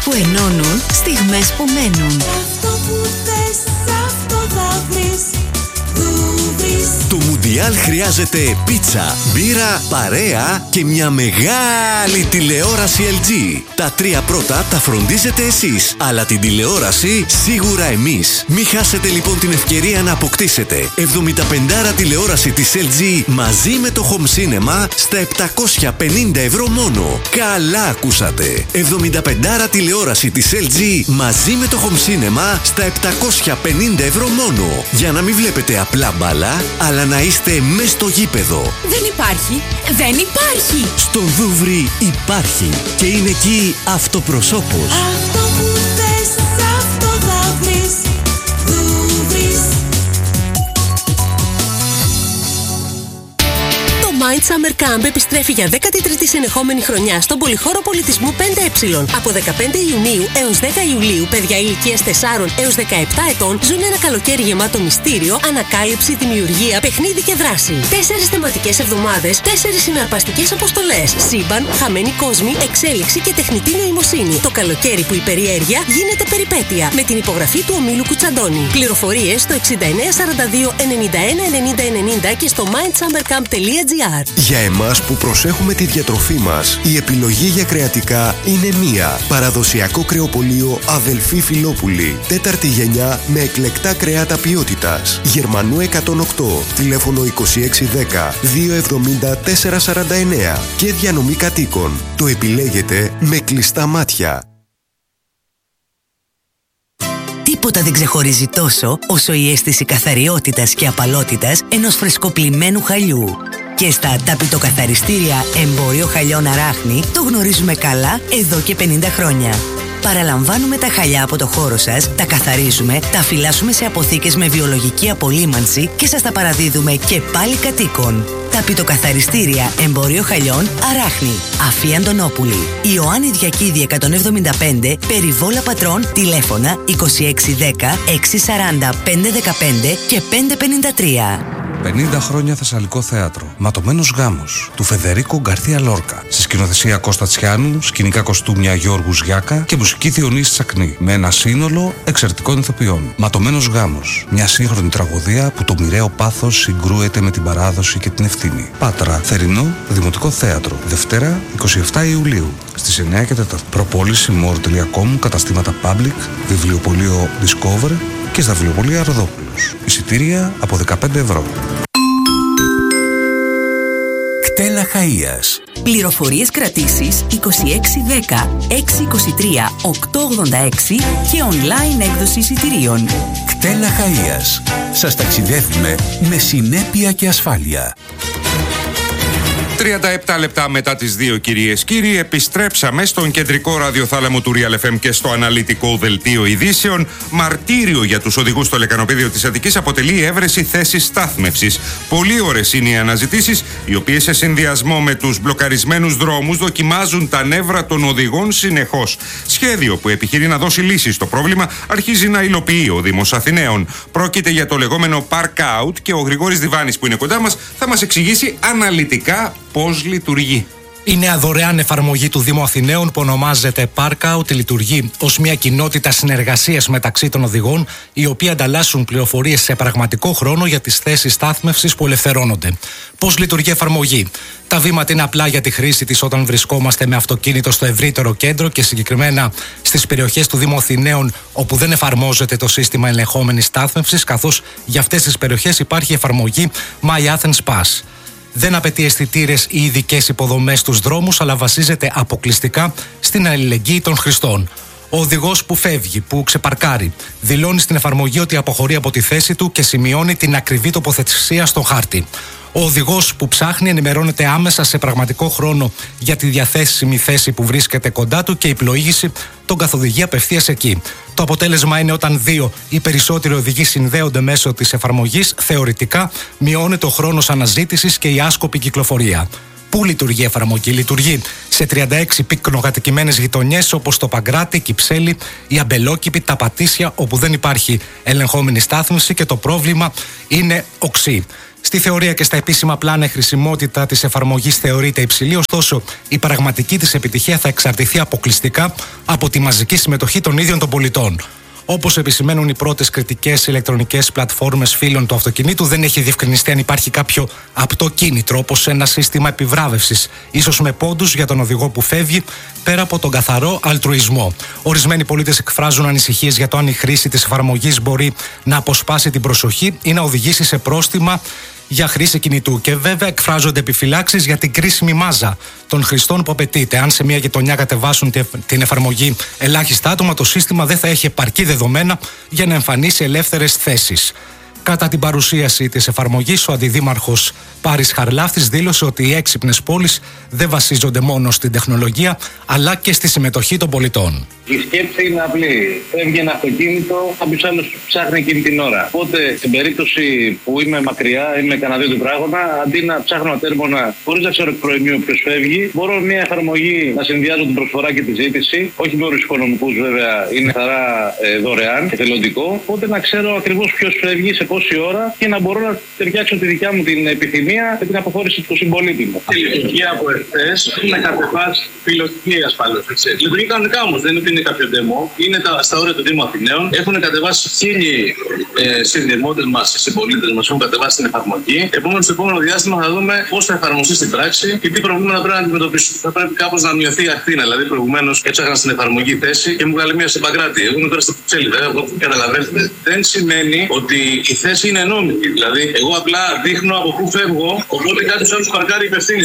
που ενώνουν στιγμές που μένουν. Αυτό που θες, αυτό θα βρεις. Το Μουντιάλ χρειάζεται πίτσα, μπύρα, παρέα και μια μεγάλη τηλεόραση LG. Τα τρία πρώτα τα φροντίζετε εσείς, αλλά την τηλεόραση σίγουρα εμείς. Μην χάσετε λοιπόν την ευκαιρία να αποκτήσετε 75 τηλεόραση της LG μαζί με το Home Cinema στα 750 ευρώ μόνο. Καλά ακούσατε! 75 τηλεόραση της LG μαζί με το Home Cinema στα 750 ευρώ μόνο. Για να μην βλέπετε απλά μπάλα, αλλά να είστε μες στο γήπεδο. Δεν υπάρχει! Δεν υπάρχει! Στον Δούβρι υπάρχει και είναι εκεί αυτοπροσώπος. Αυτό που θες, αυτό θα βρεις. Δούβρις. Το Mind Summer Camp επιστρέφει για 13η συνεχόμενη χρονιά στον πολυχώρο πολιτισμού 5Ε. Από 15 Ιουνίου έως 10 Ιουλίου, παιδιά ηλικίας 4 έως 17 ετών ζουν ένα καλοκαίρι γεμάτο μυστήριο, ανακάλυψη, δημιουργία, παιχνίδι και δράση. 4 θεματικές εβδομάδες, 4 συναρπαστικές αποστολές. Σύμπαν, χαμένοι κόσμοι, εξέλιξη και τεχνητή νοημοσύνη. Το καλοκαίρι που η περιέργεια γίνεται περιπέτεια. Με την υπογραφή του ομίλου Κουτσαντώνη. Πληροφορίες στο 6942 91 90 90 και στο mindsummercamp.gr. Για εμάς που προσέχουμε τη διατροφή μας, η επιλογή για κρεατικά είναι μία. Παραδοσιακό κρεοπωλείο Αδελφή Φιλόπουλη. 4η γενιά με εκλεκτά κρεάτα ποιότητας. Γερμανού 108, τηλέφωνο 2610 270 449 και διανομή κατοίκων. Το επιλέγετε με κλειστά μάτια. Τίποτα δεν ξεχωρίζει τόσο όσο η αίσθηση καθαριότητας και απαλότητας ενός φρεσκοπλημμένου χαλιού. Και στα ταπητοκαθαριστήρια Εμπόριο Χαλιών Αράχνη το γνωρίζουμε καλά εδώ και 50 χρόνια. Παραλαμβάνουμε τα χαλιά από το χώρο σας, τα καθαρίζουμε, τα φυλάσσουμε σε αποθήκες με βιολογική απολύμανση και σας τα παραδίδουμε και πάλι κατοίκων. Ταπητοκαθαριστήρια Εμπόριο Χαλιών Αράχνη. Αφή Αντωνόπουλη. Ιωάννη Διακίδη 175, Περιβόλα Πατρών, τηλέφωνα 2610 640 515 και 553. 50 χρόνια Θεσσαλικό Θέατρο. Ματωμένος γάμος του Φεδερίκο Γκαρθία Λόρκα. Σε σκηνοθεσία Κώστα Τσιάνου, σκηνικά κοστούμια Γιώργου Γιάκα και μουσική Διονύση Τσακνή. Με ένα σύνολο εξαιρετικών ηθοποιών. Ματωμένος γάμος. Μια σύγχρονη τραγωδία που το μοιραίο πάθος συγκρούεται με την παράδοση και την ευθύνη. Πάτρα, Θερινό, Δημοτικό Θέατρο. Δευτέρα 27 Ιουλίου στις 9 και 4. Προπόληση more.com, καταστήματα Public, βιβλιοπωλείο Discover και στα βιβλιοπωλεία Ροδόπουλος. Εισιτήρια από 15 ευρώ. Κτέλα Χαΐας. Πληροφορίες κρατήσεις 2610 623 886 και online έκδοση εισιτηρίων. Κτέλα Χαΐας. Σας ταξιδεύουμε με συνέπεια και ασφάλεια. 37 λεπτά μετά τις 2, κυρίες κύριοι, επιστρέψαμε στον κεντρικό ραδιοθάλαμο του Real FM και στο αναλυτικό δελτίο ειδήσεων. Μαρτύριο για τους οδηγούς στο λεκανοπέδιο της Αττικής αποτελεί η έβρεση θέσης στάθμευσης. Πολύ ώρες είναι οι αναζητήσεις, οι οποίες σε συνδυασμό με τους μπλοκαρισμένους δρόμους δοκιμάζουν τα νεύρα των οδηγών συνεχώς. Σχέδιο που επιχειρεί να δώσει λύση στο πρόβλημα αρχίζει να υλοποιεί ο Δήμος Αθηναίων. Πρόκειται για το λεγόμενο Park Out και ο Γρηγόρης Διβάνης που είναι κοντά μας θα μας εξηγήσει αναλυτικά πώς λειτουργεί. Η νέα δωρεάν εφαρμογή του Δήμου Αθηναίων που ονομάζεται Parkout λειτουργεί ως μια κοινότητα συνεργασίας μεταξύ των οδηγών, οι οποίοι ανταλλάσσουν πληροφορίες σε πραγματικό χρόνο για τις θέσεις στάθμευσης που ελευθερώνονται. Πώς λειτουργεί η εφαρμογή? Τα βήματα είναι απλά για τη χρήση της όταν βρισκόμαστε με αυτοκίνητο στο ευρύτερο κέντρο και συγκεκριμένα στις περιοχές του Δήμου Αθηναίων όπου δεν εφαρμόζεται το σύστημα ελεγχόμενης στάθμευσης, καθώς για αυτές τις περιοχές υπάρχει η εφαρμογή My Athens Pass. Δεν απαιτεί αισθητήρες ή ειδικές υποδομές στους δρόμους, αλλά βασίζεται αποκλειστικά στην αλληλεγγύη των χρηστών. Ο οδηγός που φεύγει, που ξεπαρκάρει, δηλώνει στην εφαρμογή ότι αποχωρεί από τη θέση του και σημειώνει την ακριβή τοποθεσία στον χάρτη. Ο οδηγός που ψάχνει ενημερώνεται άμεσα σε πραγματικό χρόνο για τη διαθέσιμη θέση που βρίσκεται κοντά του και η πλοήγηση τον καθοδηγεί απευθείας εκεί. Το αποτέλεσμα είναι όταν 2 ή περισσότεροι οδηγοί συνδέονται μέσω της εφαρμογής, θεωρητικά μειώνεται ο χρόνος αναζήτησης και η άσκοπη κυκλοφορία. Πού λειτουργεί η εφαρμογή? Λειτουργεί σε 36 πυκνοκατοικημένες γειτονιές όπως το Παγκράτη, Κυψέλη, η Αμπελόκηπη, τα Πατήσια, όπου δεν υπάρχει ελεγχόμενη στάθμιση και το πρόβλημα είναι οξύ. Στη θεωρία και στα επίσημα πλάνα η χρησιμότητα της εφαρμογής θεωρείται υψηλή, ωστόσο η πραγματική της επιτυχία θα εξαρτηθεί αποκλειστικά από τη μαζική συμμετοχή των ίδιων των πολιτών. Όπως επισημαίνουν οι πρώτες κριτικές ηλεκτρονικές πλατφόρμες φίλων του αυτοκινήτου, δεν έχει διευκρινιστεί αν υπάρχει κάποιο απτό κίνητρο, όπως ένα σύστημα επιβράβευσης, ίσως με πόντους για τον οδηγό που φεύγει, πέρα από τον καθαρό αλτρουισμό. Ορισμένοι πολίτες εκφράζουν ανησυχίες για το αν η χρήση της εφαρμογής μπορεί να αποσπάσει την προσοχή ή να οδηγήσει σε πρόστιμα για χρήση κινητού. Και βέβαια εκφράζονται επιφυλάξεις για την κρίσιμη μάζα των χρηστών που απαιτείται. Αν σε μια γειτονιά κατεβάσουν την εφαρμογή ελάχιστα άτομα, το σύστημα δεν θα έχει επαρκή δεδομένα για να εμφανίσει ελεύθερες θέσεις. Κατά την παρουσίαση της εφαρμογής, ο αντιδήμαρχος Πάρης Χαρλάφτης δήλωσε ότι οι έξυπνες πόλεις δεν βασίζονται μόνο στην τεχνολογία, αλλά και στη συμμετοχή των πολιτών. Η σκέψη είναι απλή. Φεύγει ένα αυτοκίνητο, κάποιος άλλος ψάχνει εκείνη την ώρα. Οπότε, στην περίπτωση που είμαι μακριά, είμαι κανένα 2 τετράγωνα, αντί να ψάχνω ατέρμονα χωρίς να ξέρω εκ προημίου ποιος φεύγει, μπορώ με μια εφαρμογή να συνδυάζω την προσφορά και τη ζήτηση. Όχι με όρους οικονομικούς, βέβαια, είναι καθαρά δωρεάν, εθελοντικό. Οπότε να ξέρω ακριβώς ποιος φεύγει, σε πόση ώρα και να μπορώ να ταιριάξω τη δικιά μου την επιθυμία και την αποχώρηση του συμπολίτη μου. Η λειτουργία από εχθές είναι κατεβάσει πιλωτική ασφάλεια. Λειτουργεί κανονικά όμως, δεν είναι κάποιο demo. Είναι στα όρια του Δήμου Αθηναίων. Έχουν κατεβάσει 1000 συνδημότες μας, συμπολίτες μας, έχουν κατεβάσει την εφαρμογή. Επομένως, στο επόμενο διάστημα θα δούμε πώς θα εφαρμοστεί στην πράξη και τι προβλήματα πρέπει να αντιμετωπίσουν. Θα πρέπει κάπως να μειωθεί η ακτίνα. Δηλαδή, προηγουμένως έψαχνα στην εφαρμογή θέση και μου βγάλε μια στην Παγκράτη. Εγώ είμαι τώρα στο Κουτσέλιδα, καταλαβαίνετε. Δεν σημαίνει ότι η θέση είναι νόμιμη. Δηλαδή, εγώ απλά δείχνω από πού φεύγω, οπότε κάποιος άλλος παρκάρει υπευθύνη.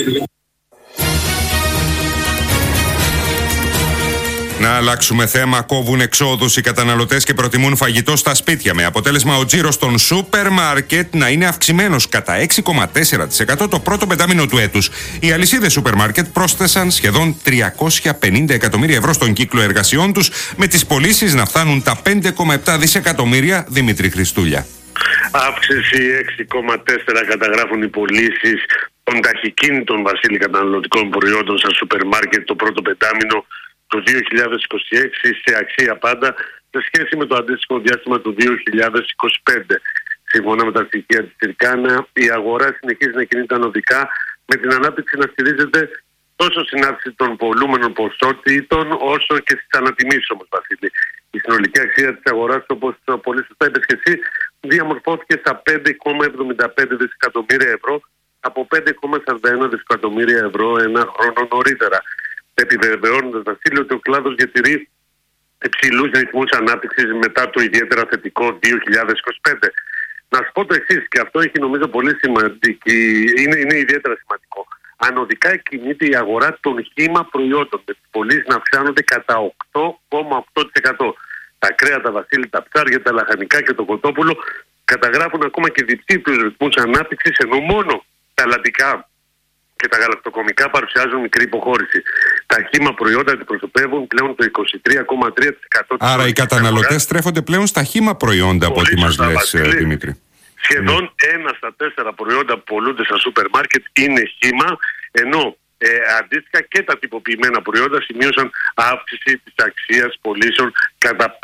Να αλλάξουμε θέμα. Κόβουν εξόδους οι καταναλωτές και προτιμούν φαγητό στα σπίτια, με αποτέλεσμα ο τζίρος των σούπερ μάρκετ να είναι αυξημένος κατά 6,4% το πρώτο πεντάμινο του έτους. Οι αλυσίδες σούπερ μάρκετ πρόσθεσαν σχεδόν 350 εκατομμύρια ευρώ στον κύκλο εργασιών τους, με τις πωλήσεις να φτάνουν τα 5,7 δισεκατομμύρια. Δημήτρη Χριστούλια. Αύξηση 6,4 καταγράφουν οι πωλήσεις των ταχυκίνητων, Βασίλη, καταναλωτικών προϊόντων στα σούπερ μάρκετ το πρώτο πεντάμινο του 2026 σε αξία πάντα σε σχέση με το αντίστοιχο διάστημα του 2025. Σύμφωνα με τα στοιχεία της Τυρκάνα, η αγορά συνεχίζει να κινείται ανωδικά, με την ανάπτυξη να στηρίζεται τόσο στην αύξηση των πολλούμενων ποσότητων όσο και στις ανατιμήσεις όμως, Βασίλη. Η συνολική αξία της αγοράς, όπως πολύ σωστά είπες και εσύ, διαμορφώθηκε στα 5,75 δισεκατομμύρια ευρώ από 5,41 δισεκατομμύρια ευρώ ένα χρόνο νωρίτερα. Επιβεβαιώνοντας, Βασίλη, ότι ο κλάδος διατηρεί υψηλούς ρυθμούς ανάπτυξης μετά το ιδιαίτερα θετικό 2025. Να σου πω το εξής, και αυτό έχει νομίζω πολύ σημαντική, είναι ιδιαίτερα σημαντικό. Ανωδικά κινείται η αγορά των χύμα προϊόντων, με τις πωλήσεις να αυξάνονται κατά 8,8%. Τα κρέατα, Βασίλη, τα ψάρια, τα λαχανικά και το κοτόπουλο καταγράφουν ακόμα και διψήφιους ρυθμούς ανάπτυξης, ενώ μόνο τα αλλαντικά και τα γαλακτοκομικά παρουσιάζουν μικρή υποχώρηση. Τα χύμα προϊόντα αντιπροσωπεύουν πλέον το 23,3%. Άρα οι καταναλωτές στρέφονται πλέον στα χύμα προϊόντα, από ό,τι μας λες, Δημήτρη. Σχεδόν 1 στα 4 προϊόντα που πολλούνται στα σούπερ μάρκετ είναι χύμα, ενώ αντίστοιχα και τα τυποποιημένα προϊόντα σημείωσαν αύξηση της αξίας πωλήσεων κατά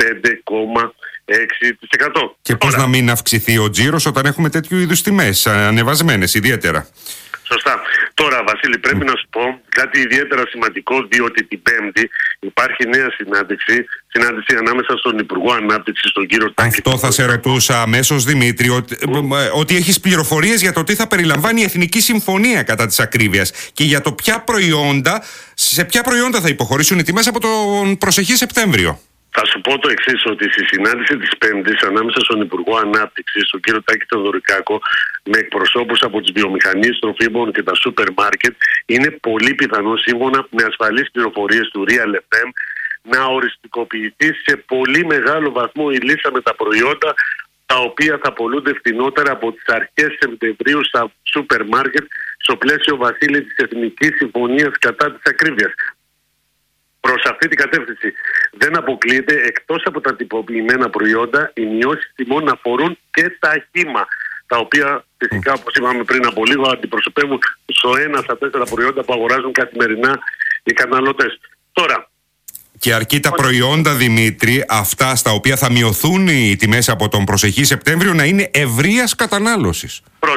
5,6%. Και πώς να μην αυξηθεί ο τζίρος όταν έχουμε τέτοιου είδους τιμές ανεβασμένες ιδιαίτερα? Σωστά. Τώρα, Βασίλη, πρέπει να σου πω κάτι ιδιαίτερα σημαντικό, διότι την Πέμπτη υπάρχει νέα συνάντηση ανάμεσα στον Υπουργό Ανάπτυξης, τον κύριο Τάκη. Αυτό θα σε ρωτούσα αμέσως, Δημήτρη, ότι έχεις πληροφορίες για το τι θα περιλαμβάνει η Εθνική Συμφωνία, κατά της ακρίβειας, και για το σε ποια προϊόντα θα υποχωρήσουν οι τιμές από τον προσεχή Σεπτέμβριο. Θα σου πω το εξής, ότι στη συνάντηση της Πέμπτης ανάμεσα στον Υπουργό Ανάπτυξης, τον κύριο Τάκη Θεοδωρικάκο, με εκπροσώπους από τις βιομηχανίες τροφίμων και τα σούπερ μάρκετ, είναι πολύ πιθανό, σύμφωνα με ασφαλείς πληροφορίες του Real FM, να οριστικοποιηθεί σε πολύ μεγάλο βαθμό η λίστα με τα προϊόντα τα οποία θα πωλούνται φθηνότερα από τις αρχές Σεπτεμβρίου στα σούπερ μάρκετ, στο πλαίσιο, Βασίλη, της Εθνικής Συμφωνίας κατά της ακρίβειας. Προς αυτή την κατεύθυνση δεν αποκλείεται, εκτός από τα τυποποιημένα προϊόντα, οι μειώσεις τιμών να αφορούν και τα χύμα, τα οποία φυσικά, όπως είπαμε πριν από λίγο, αντιπροσωπεύουν στο 1 στα 4 προϊόντα που αγοράζουν καθημερινά οι καταναλωτές. Τώρα, και αρκεί τα προϊόντα, Δημήτρη, αυτά στα οποία θα μειωθούν οι τιμές από τον προσεχή Σεπτέμβριο, να είναι ευρείας κατανάλωσης. Πρόσεξε.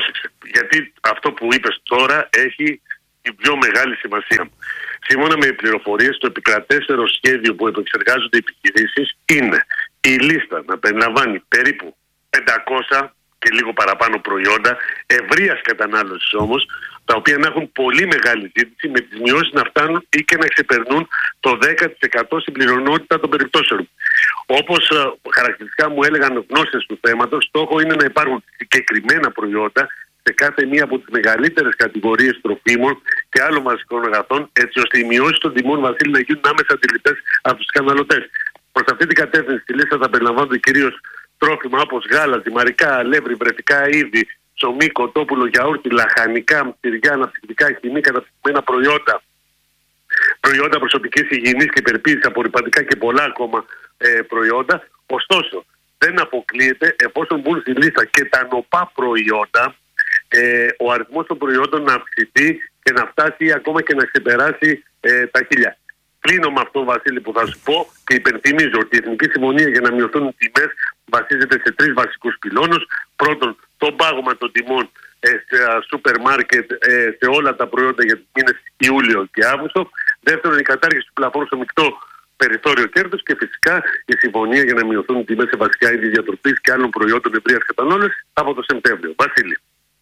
γιατί αυτό που είπες τώρα έχει την πιο μεγάλη σημασία. Σύμφωνα με πληροφορίες, το επικρατέστερο σχέδιο που επεξεργάζονται οι επιχειρήσεις είναι η λίστα να περιλαμβάνει περίπου 500 και λίγο παραπάνω προϊόντα ευρείας κατανάλωσης όμως, τα οποία να έχουν πολύ μεγάλη ζήτηση, με τις μειώσεις να φτάνουν ή και να ξεπερνούν το 10% στην πληρονότητα των περιπτώσεων. Όπως χαρακτηριστικά μου έλεγαν γνώστες του θέματος, στόχο είναι να υπάρχουν συγκεκριμένα προϊόντα σε κάθε μία από τις μεγαλύτερες κατηγορίες τροφίμων και άλλων βασικών αγαθών, έτσι ώστε οι μειώσεις των τιμών, Βασίλη, να γίνουν άμεσα αντιληπτές από τους καταναλωτές. Προς αυτή την κατεύθυνση στη λίστα θα περιλαμβάνονται κυρίως τρόφιμα όπως γάλα, ζυμαρικά, αλεύρι, βρετικά είδη, ψωμί, κοτόπουλο, γιαούρτι, λαχανικά, τυριά, αναψυκτικά, χυμή, καταπτυγμένα προϊόντα, προϊόντα προσωπικής υγιεινής και υπερποίησης, απορρυπαντικά και πολλά ακόμα προϊόντα. Ωστόσο, δεν αποκλείεται, εφόσον μπουν στη λίστα και τα νοπά προϊόντα, ο αριθμός των προϊόντων να αυξηθεί και να φτάσει ακόμα και να ξεπεράσει τα 1000. Κλείνω με αυτό, Βασίλη, που θα σου πω και υπενθυμίζω ότι η Εθνική Συμφωνία για να μειωθούν οι τιμές βασίζεται σε 3 βασικούς πυλώνους. Πρώτον, το πάγωμα των τιμών στα σούπερ μάρκετ σε όλα τα προϊόντα για τους μήνες Ιούλιο και Αύγουστο. Δεύτερον, η κατάργηση του πλαφόνου στο μεικτό περιθώριο κέρδους και φυσικά η συμφωνία για να μειωθούν οι τιμές σε βασικά είδη διατροφής και άλλων προϊόντων ευρείας κατανάλωσης από το Σεπτέμβριο. Βασίλη.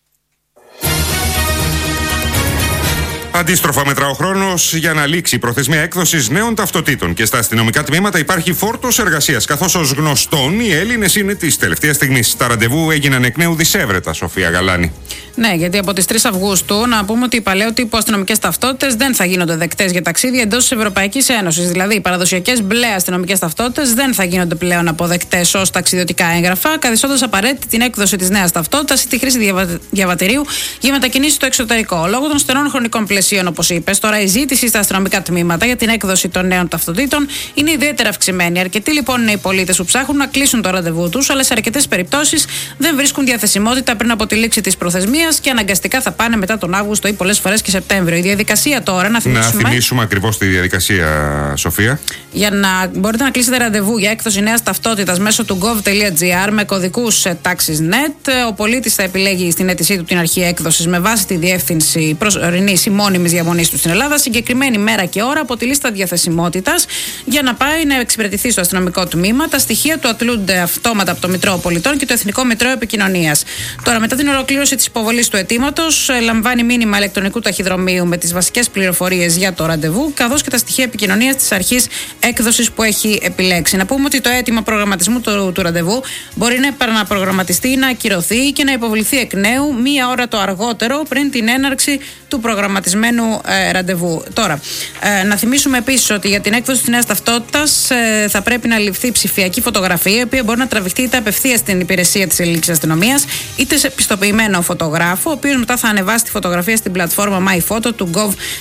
Αντίστροφα, μετρά ο χρόνος για να λήξει η προθεσμία έκδοσης νέων ταυτοτήτων. Και στα αστυνομικά τμήματα υπάρχει φόρτος εργασίας. Καθώς ως γνωστόν, οι Έλληνες είναι της τελευταίας στιγμής. Τα ραντεβού έγιναν εκ νέου δισεύρετα, Σοφία Γαλάνη. Ναι, γιατί από τις 3 Αυγούστου να πούμε ότι οι παλαιό τύπου αστυνομικές ταυτότητες δεν θα γίνονται δεκτές για ταξίδια εντός της Ευρωπαϊκής Ένωσης. Δηλαδή, οι παραδοσιακές μπλε αστυνομικές ταυτότητες δεν θα γίνονται πλέον αποδεκτές ως ταξιδιωτικά έγγραφα, καθιστώντας απαραίτητη την έκδοση της νέας ταυτότητας ή τη χρήση διαβατηρίου για μετακινήσεις στο εξωτερικό. Λόγω των στενών χρονικών πλαισίων, όπως είπες, τώρα η ζήτηση στα αστυνομικά τμήματα για την έκδοση των νέων ταυτοτήτων είναι ιδιαίτερα αυξημένη. Αρκετοί λοιπόν είναι οι πολίτες που ψάχνουν να κλείσουν το ραντεβού τους, αλλά σε αρκετές περιπτώσεις δεν βρίσκουν διαθεσιμότητα πριν από τη λήξη της προθεσμίας και αναγκαστικά θα πάνε μετά τον Αύγουστο ή πολλές φορές και Σεπτέμβριο. Η διαδικασία τώρα, να θυμίσουμε ακριβώς τη διαδικασία, Σοφία. Για να μπορείτε να κλείσετε ραντεβού για έκδοση νέας ταυτότητας μέσω του gov.gr με κωδικούς taxis.net, ο πολίτης θα επιλέγει στην αίτησή του την αρχή έκδοσης με βάση τη διεύθυνση προσωρινής ή μόνιμης διαμονής του στην Ελλάδα, συγκεκριμένη μέρα και ώρα από τη λίστα διαθεσιμότητας για να πάει να εξυπηρετηθεί στο αστυνομικό τμήμα. Τα στοιχεία του ατλούνται αυτόματα από το Μητρό Πολιτών και το Εθνικό Μητρό Επικοινωνίας. Τώρα, μετά την ολοκλήρωση της υποβολής του αιτήματος, λαμβάνει μήνυμα ηλεκτρονικού ταχυδρομείου με τις βασικές πληροφορίες για το ραντεβού, καθώς και τα στοιχεία επικοινωνίας της αρχής έκδοσης που έχει επιλέξει. Να πούμε ότι το αίτημα προγραμματισμού του ραντεβού μπορεί να επαναπρογραμματιστεί, να ακυρωθεί και να υποβληθεί εκ νέου μία ώρα το αργότερο πριν την έναρξη του προγραμματισμένου ραντεβού. Τώρα, να θυμίσουμε επίσης ότι για την έκδοση της νέας ταυτότητας θα πρέπει να ληφθεί ψηφιακή φωτογραφία, η οποία μπορεί να τραβηχτεί είτε απευθείας στην υπηρεσία της ελληνικής αστυνομίας, είτε σε πιστοποιημένο φωτογράφο, ο οποίος μετά θα ανεβάσει τη φωτογραφία στην πλατφόρμα MyPhoto του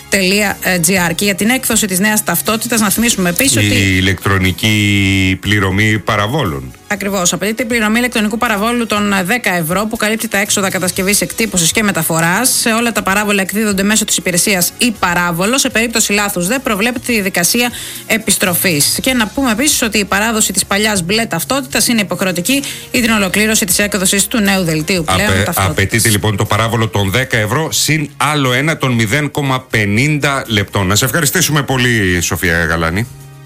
gov.gr. Και για την έκδοση της νέας ταυτότητας, να θυμίσουμε επίσης ότι. Η ηλεκτρονική πληρωμή παραβόλων. Ακριβώς. Απαιτείται η πληρωμή ηλεκτρονικού παραβόλου των 10 ευρώ που καλύπτει τα έξοδα κατασκευής, εκτύπωσης και μεταφοράς. Όλα τα παράβολα εκδίδονται μέσω της υπηρεσίας ή παράβολο. Σε περίπτωση λάθους δεν προβλέπεται η διαδικασία επιστροφής. Και να πούμε επίσης ότι η παράδοση της παλιάς μπλε ταυτότητας είναι υποχρεωτική ή την ολοκλήρωση της έκδοσης του νέου δελτίου πλέον ταυτότητας. Απαιτείται λοιπόν το παράβολο των 10 ευρώ συν άλλο ένα των 0,50 λεπτών. Να σε ευχαριστήσουμε πολύ, Σοφία Γαλάνη.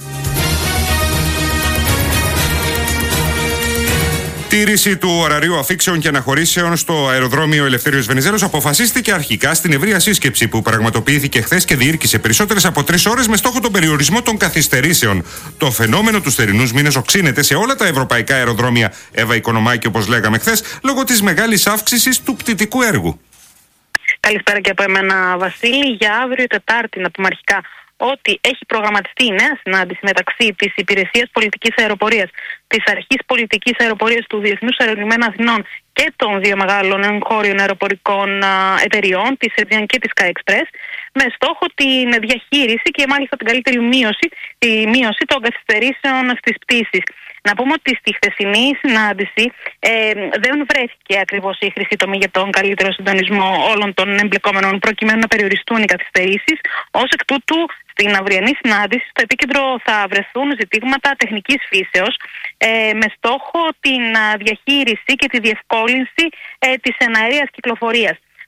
Τήρηση του ωραρίου αφήξεων και αναχωρήσεων στο αεροδρόμιο Ελευθέριος Βενιζέλος αποφασίστηκε αρχικά στην ευρεία σύσκεψη που πραγματοποιήθηκε χθες και διήρκησε περισσότερες από 3 ώρες με στόχο τον περιορισμό των καθυστερήσεων. Το φαινόμενο τους θερινούς μήνες οξύνεται σε όλα τα ευρωπαϊκά αεροδρόμια, Εύα Οικονομάκη, όπως λέγαμε χθες, λόγω της μεγάλης αύξησης του πτυτικού έργου. Καλησπέρα και από εμένα, Βασίλη. Για αύριο Τετάρτη, να πούμε αρχικά ότι έχει προγραμματιστεί η νέα συνάντηση μεταξύ της Υπηρεσίας Πολιτικής Αεροπορίας, της Αρχής Πολιτικής Αεροπορίας του Διεθνούς Αερολιμένα Αθηνών και των 2 μεγάλων εγχώριων αεροπορικών εταιριών, της Aegean και της Sky Express, με στόχο την διαχείριση και μάλιστα την καλύτερη μείωση των καθυστερήσεων στις πτήσεις. Να πούμε ότι στη χθεσινή συνάντηση δεν βρέθηκε ακριβώς η χρυσή τομή για τον καλύτερο συντονισμό όλων των εμπλεκόμενων προκειμένου να περιοριστούν οι καθυστερήσεις. Ως εκ τούτου, στην αυριανή συνάντηση, στο επίκεντρο θα βρεθούν ζητήματα τεχνικής φύσεως με στόχο την διαχείριση και τη διευκόλυνση της εναέριας κυκλοφορίας.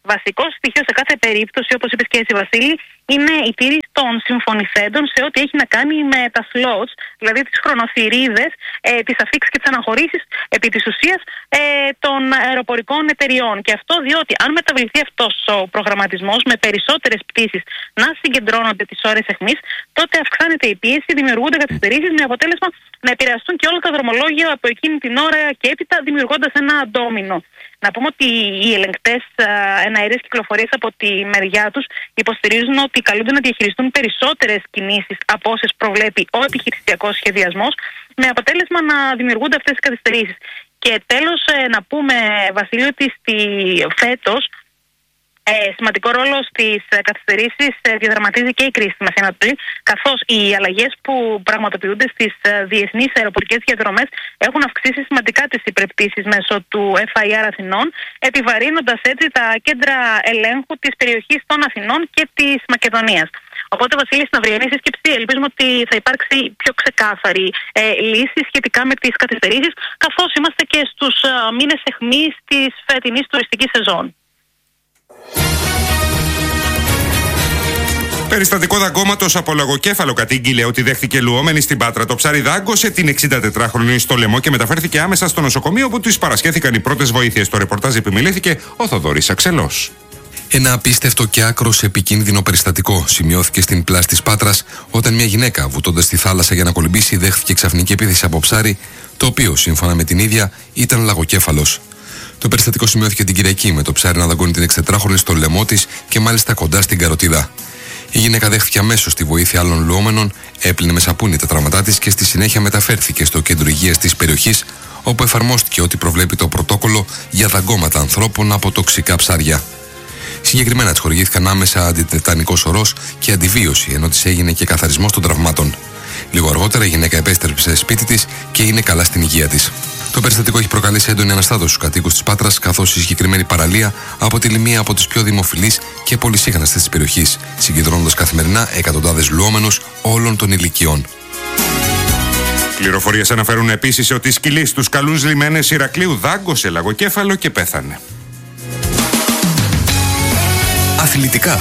βασικό στοιχείο σε κάθε περίπτωση, όπως είπες και εσύ Βασίλη, είναι η τήρηση των συμφωνηθέντων σε ό,τι έχει να κάνει με τα slots, δηλαδή τις χρονοθυρίδες, τις αφίξεις και τις αναχωρήσεις επί της ουσίας των αεροπορικών εταιριών. Και αυτό διότι αν μεταβληθεί αυτός ο προγραμματισμός με περισσότερες πτήσεις να συγκεντρώνονται τις ώρες αιχμής, τότε αυξάνεται η πίεση, δημιουργούνται καθυστερήσεις με αποτέλεσμα να επηρεαστούν και όλα τα δρομολόγια από εκείνη την ώρα και έπειτα, δημιουργώντας ένα ντόμινο. Να πούμε ότι οι ελεγκτές εναερίας κυκλοφορίας από τη μεριά τους υποστηρίζουν ότι καλούνται να διαχειριστούν περισσότερες κινήσεις από όσες προβλέπει ο επιχειρησιακός σχεδιασμός, με αποτέλεσμα να δημιουργούνται αυτές οι καθυστερήσεις. Και τέλος, να πούμε, Βασίλειο, ότι φέτος σημαντικό ρόλο στις καθυστερήσεις διαδραματίζει και η κρίση στη Μέση Ανατολή, καθώς οι αλλαγές που πραγματοποιούνται στις διεθνείς αεροπορικές διαδρομές έχουν αυξήσει σημαντικά τις υπερπτήσεις μέσω του FIR Αθηνών, επιβαρύνοντας έτσι τα κέντρα ελέγχου της περιοχής των Αθηνών και της Μακεδονίας. Οπότε, Βασίλη, στην αυριανή σύσκεψη ελπίζουμε ότι θα υπάρξει πιο ξεκάθαρη λύση σχετικά με τις καθυστερήσεις, καθώς είμαστε και στους μήνες αιχμής της φετινής τουριστικής σεζόν. Περιστατικό δαγκώματος από λαγοκέφαλο κατήγγειλε ότι δέχθηκε λουόμενη στην Πάτρα. Το ψάρι δάγκωσε την 64χρονη στο λαιμό και μεταφέρθηκε άμεσα στο νοσοκομείο, όπου της παρασχέθηκαν οι πρώτες βοήθειες. Το ρεπορτάζ επιμελήθηκε ο Θοδωρής Αξελός. Ένα απίστευτο και άκρος επικίνδυνο περιστατικό σημειώθηκε στην πλάση της Πάτρας, όταν μια γυναίκα, βουτώντας στη θάλασσα για να κολυμπήσει, δέχθηκε ξαφνική επίθεση από ψάρι, το οποίο, σύμφωνα με την ίδια, ήταν λαγοκέφαλος. Το περιστατικό σημειώθηκε την Κυριακή, με το ψάρι να δαγκώνει την 64χρονη στο λαιμό της και μάλιστα κοντά στην καροτίδα. Η γυναίκα δέχτηκε αμέσως τη βοήθεια άλλων λουόμενων, έπλυνε με σαπούνι τα τραύματά της και στη συνέχεια μεταφέρθηκε στο κέντρο υγείας της περιοχής, όπου εφαρμόστηκε ό,τι προβλέπει το πρωτόκολλο για δαγκώματα ανθρώπων από τοξικά ψάρια. Συγκεκριμένα της χορηγήθηκαν άμεσα αντιτετανικός ορός και αντιβίωση, ενώ της έγινε και καθαρισμός των τραυμάτων. Λίγο αργότερα η γυναίκα επέστρεψε σπίτι της και είναι καλά στην υγεία της. Το περιστατικό έχει προκαλέσει έντονη αναστάτωση στους κατοίκους της Πάτρας, καθώς η συγκεκριμένη παραλία αποτελεί μία από τις πιο δημοφιλείς και πολυσύχναστες της περιοχής, συγκεντρώνοντας καθημερινά εκατοντάδες λουόμενους όλων των ηλικιών. Πληροφορίες αναφέρουν επίσης ότι η σκυλή στους καλούς λιμένες Ηρακλείου δάγκωσε λαγοκέφαλο και πέθανε. Αθλητικά.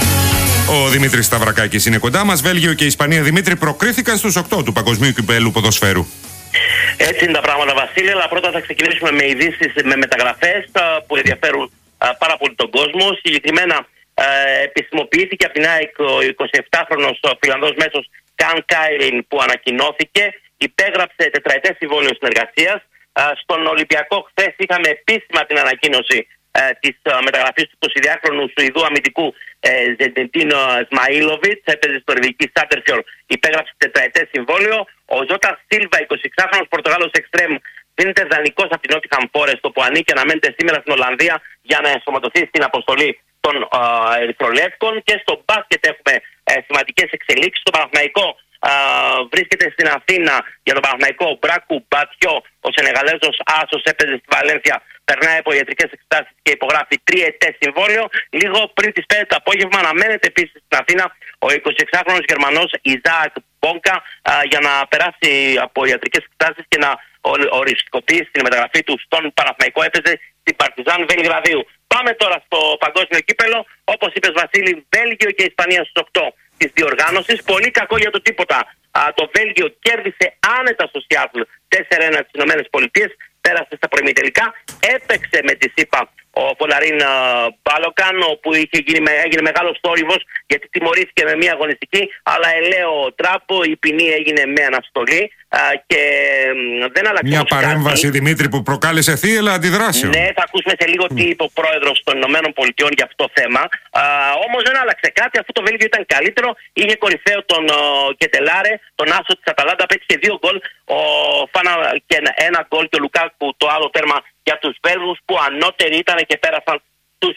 Ο Δημήτρης Σταυρακάκης είναι κοντά μας. Βέλγιο και Ισπανία, Δημήτρη, προκρίθηκαν στους 8 του Παγκοσμίου Κυπέλλου Ποδοσφαίρου. Έτσι είναι τα πράγματα, Βασίλη, αλλά πρώτα θα ξεκινήσουμε με ειδήσεις, με μεταγραφές που ενδιαφέρουν πάρα πολύ τον κόσμο. Συγκεκριμένα επισημοποιήθηκε από την ΑΕΚ ο 27χρονος Φιλανδός μέσος Καν Κάιριν, που ανακοινώθηκε, υπέγραψε τετραετές συμβόλαιο συνεργασίας. Στον Ολυμπιακό χθες είχαμε επίσημα την ανακοίνωση της μεταγραφής του 22χρονου Σουηδού αμυντικού Ζεντεντίνο Σμαΐλοβιτς, έπαιζε στο Ρεβική Σάντερφιορ, υπέγραψε τετραετές συμβόλαιο. Ο Ζώτα Σίλβα, 26χρονος Πορτογάλος εξτρέμ, δίνεται δανεικός από την Νότιχαμ Φόρεστ, όπου ανήκει, αναμένεται σήμερα στην Ολλανδία για να ενσωματωθεί στην αποστολή των Ερυθρολεύκων. Και στο μπάσκετ έχουμε σημαντικές εξελίξεις. Το Παναθηναϊκό βρίσκεται στην Αθήνα για τον Παναθηναϊκό. Ο Μπράκου Μπατιό, ο Σενεγαλέζος άσος, έπαιζε στη Βαλένθια, περνάει από ιατρικές εξετάσεις και υπογράφει τριετές συμβόλαιο. Λίγο πριν τις 5 το απόγευμα αναμένεται επίσης στην Αθήνα ο 26χρονος Γερμανός Ιζάακ Μπόνκα για να περάσει από ιατρικές εξετάσεις και να οριστικοποιήσει την μεταγραφή του στον Παναθηναϊκό. Έπαιζε στην Παρτιζάν Βελιγραδίου. Πάμε τώρα στο παγκόσμιο κύπελλο. Όπως είπες, Βασίλη, Βέλγιο και Ισπανία στους 8 της διοργάνωσης. Πολύ κακό για το τίποτα. Το Βέλγιο κέρδισε άνετα στο Σιάτλ 4-1 στις ΗΠΑ. Πέρασε στα προημιτελικά. Έπαιξε με τη ΣΥΠΑ ο Πολαρίν Μπάλοκαν, όπου έγινε μεγάλος θόρυβος γιατί τιμωρήθηκε με μια αγωνιστική, αλλά ελαίο τράπο, η ποινή έγινε με αναστολή και δεν άλλαξε. Μια παρέμβαση, κάτι, Δημήτρη, που προκάλεσε θύελλα αντιδράσεων. Ναι, θα ακούσουμε σε λίγο τι είπε ο πρόεδρος των ΗΠΑ για αυτό το θέμα. Όμως δεν άλλαξε κάτι, αφού το Βέλγιο ήταν καλύτερο. Είχε κορυφαίο τον Κετελάρε, τον άσο της Αταλάντα, πέτυχε 2 γκολ. Ο Φάνα και 1 γκολ και ο Λουκάκου το άλλο τέρμα για τους Βέλγους, που ανώτεροι ήταν και πέρασαν τους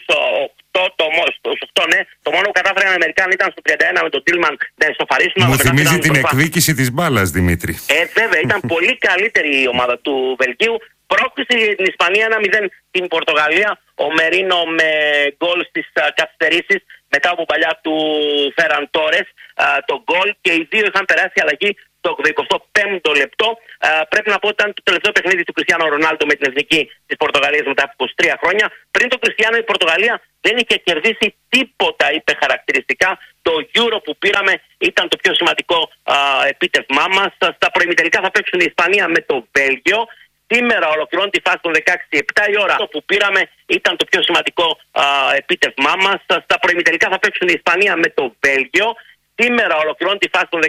8, ναι. Το μόνο που κατάφεραν οι Αμερικάνοι ήταν στο 31 με τον Τίλμαν να ισοφαρίσουν. Μου θυμίζει την εκδίκηση της μπάλας, Δημήτρη. Βέβαια, ήταν πολύ καλύτερη η ομάδα του Βελγίου. Πρόκληση για την Ισπανία 1-0 την Πορτογαλία. Ο Μερίνο με γκολ στις καθυστερήσεις μετά από παλιά του Φέραν Τόρες το γκολ, και οι δύο είχαν περάσει αλλαγή το 25ο λεπτό. Πρέπει να πω ότι ήταν το τελευταίο παιχνίδι του Κριστιάνο Ρονάλντο με την εθνική της Πορτογαλίας μετά από 23 χρόνια. Πριν τον Κριστιάνο, η Πορτογαλία δεν είχε κερδίσει τίποτα, είπε χαρακτηριστικά. Το Euro που πήραμε ήταν το πιο σημαντικό επίτευγμά μας. Στα προημιτελικά θα παίξουν η Ισπανία με το Βέλγιο. Σήμερα ολοκληρώνει τη φάση των 16, 7 η ώρα. Το που πήραμε ήταν το πιο σημαντικό επίτευγμά μας. Στα προημιτελικά θα παίξουν η Ισπανία με το Βέλγιο. Σήμερα ολοκληρώνει τη φάση των